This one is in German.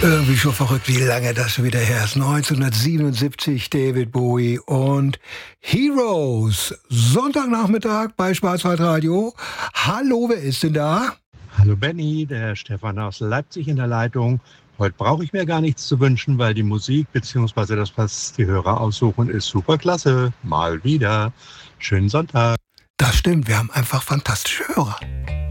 Irgendwie schon verrückt, wie lange das schon wieder her ist. 1977, David Bowie und Heroes. Sonntagnachmittag bei Schwarzwaldradio. Hallo, wer ist denn da? Hallo Benny, der Stefan aus Leipzig in der Leitung. Heute brauche ich mir gar nichts zu wünschen, weil die Musik bzw. das, was die Hörer aussuchen, ist super klasse. Mal wieder. Schönen Sonntag. Das stimmt, wir haben einfach fantastische Hörer.